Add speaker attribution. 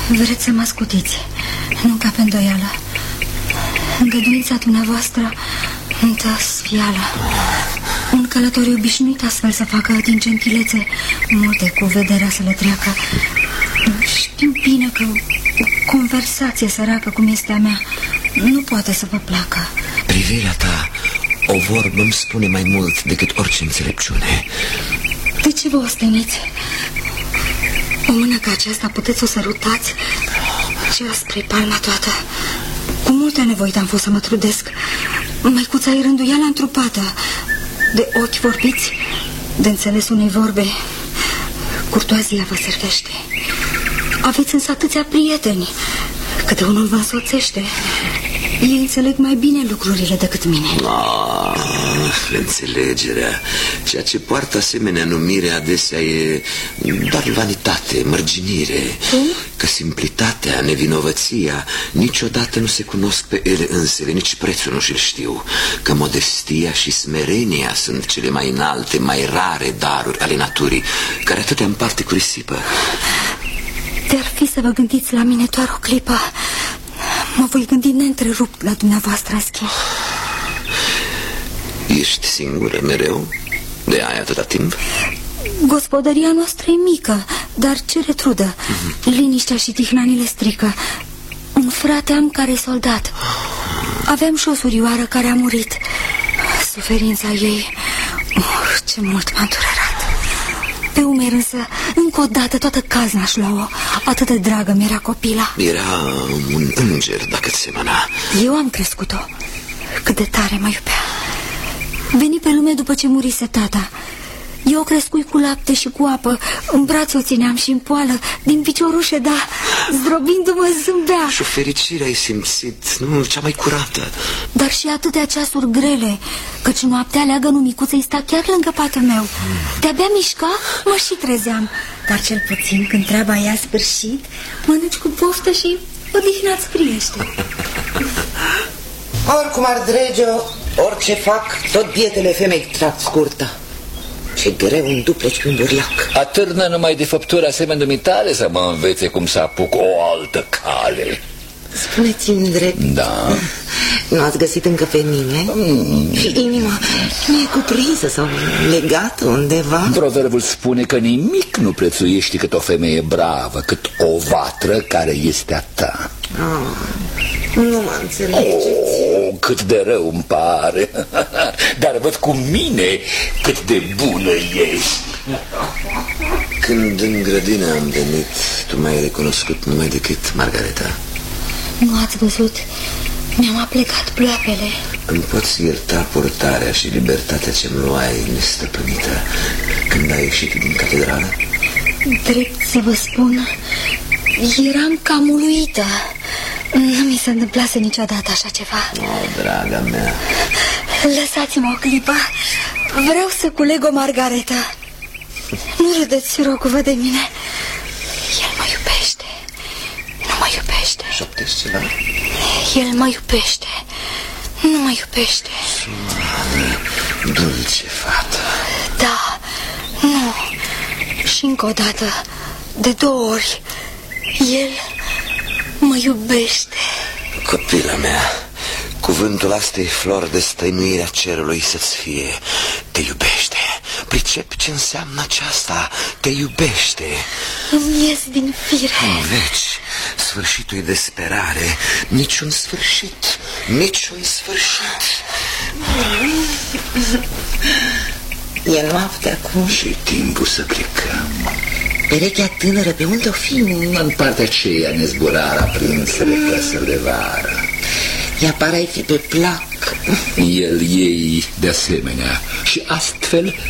Speaker 1: Vreți să mă scutiți, nu ca pe îndoială. Îngăduința dumneavoastră îmi dă sfială. Un călător obișnuit astfel să facă din gentilețe multe cu vederea să le treacă. Știu bine că o conversație săracă cum este a mea nu poate să vă placă.
Speaker 2: Privirea ta, o vorbă îmi spune mai mult decât orice înțelepciune.
Speaker 1: De ce vă osteniți? O mână ca aceasta puteți o sărutați? Ce aspre palma toată. Cu multă nevoie am fost să mă trudesc. Măicuța e rânduiala întrupată. De ochi vorbiți, de înțeles unei vorbe. Curtoazia vă servește. Aveți însă atâția prieteni. Câte unul vă însoțește. Ei înțeleg mai bine lucrurile decât mine.
Speaker 2: Înțelegerea. Ceea ce poartă asemenea numire adesea e doar vanitate, mărginire. Că simplitatea, nevinovăția niciodată nu se cunosc pe ele însele, nici prețul nu și-l știu. Că modestia și smerenia sunt cele mai înalte, mai rare daruri ale naturii, care atâtea împarte cu risipă.
Speaker 1: De-ar fi să vă gândiți la mine doar o clipă, mă voi gândi neîntrerupt la dumneavoastră în schimb.
Speaker 2: Ești singură mereu? De ai atâta timp?
Speaker 1: Gospodăria noastră e mică, dar cere trudă. Liniștea și tihnanile strică. Un frate am care e soldat. Aveam și o surioară care a murit. Suferința ei, ce mult m-a durerat. Pe umeri însă, încă o dată, toată cazna aș lua-o. Atât de dragă mi-era copila.
Speaker 2: Era un înger, dacă-ți semăna.
Speaker 1: Eu am crescut-o. Cât de tare mă iubea. Veni pe lume după ce murise tata. Eu o crescui cu lapte și cu apă. În brațe o țineam și în poală. Din piciorușe, da, zdrobindu-mă zâmbea.
Speaker 2: Și o fericire ai simțit, nu, cea mai curată.
Speaker 1: Dar și atâtea ceasuri grele, căci noaptea leagănul micuței sta chiar lângă patul meu. De-abia mișca, mă și trezeam. Dar cel puțin când treaba i-a sfârșit, mănânci cu poftă și odihna-ți priește.
Speaker 3: Oricum ar drege-o, orice fac, tot bietele femei trag scurtă. Ce greu un dupleci pe un burlac.
Speaker 4: Atârnă numai de făpturi asemenea dumitale să mă învețe cum să apuc o altă cale.
Speaker 3: Spuneți-mi drept.
Speaker 4: Da.
Speaker 3: Nu ați găsit încă pe nimeni? Și inima nu e cuprinsă sau legată undeva?
Speaker 4: Proverbul spune că nimic nu prețuiește cât o femeie bravă, cât o vatră care este a ta.
Speaker 3: Nu mă înțelegeți.
Speaker 4: Cât de rău îmi pare. Dar văd cu mine cât de bună ești.
Speaker 2: Când în grădină am venit, tu m-ai recunoscut numai decât Margareta.
Speaker 1: Nu ați văzut? Mi-am aplecat ploapele.
Speaker 2: Îmi poți ierta purtarea și libertatea ce-mi luai nestăpânită când ai ieșit din catedrală?
Speaker 1: Drept să vă spun, eram cam uluită. Nu mi se întâmplase niciodată așa ceva.
Speaker 2: Draga mea.
Speaker 1: Lăsați-mă o clipă. Vreau să culeg o margareta. Nu râdeți, rog-vă, de mine. El mă iubește. Nu mă iubește.
Speaker 2: Șoptești ceva?
Speaker 1: El mă iubește. Nu mă iubește.
Speaker 2: Suană, dulce fată.
Speaker 1: Da, nu. Și încă o dată, de 2 ori, el mă iubește.
Speaker 2: Copila mea, cuvântul ăsta e flor de stăinuire a cerului să-ți fie. Te iubește. Pricepi ce înseamnă aceasta? Te iubește.
Speaker 1: Îmi ies din fire.
Speaker 2: Veci, sfârșitul e desperare. Niciun sfârșit. Niciun sfârșit.
Speaker 3: E noapte acum.
Speaker 4: Și timpul să plecăm.
Speaker 3: Perechea tânără, pe unde o fi?
Speaker 4: În partea aceea ne zburară aprinsă de păsări de vară.
Speaker 3: Ea pare a fi pe plac.
Speaker 4: El ei de asemenea. Și astfel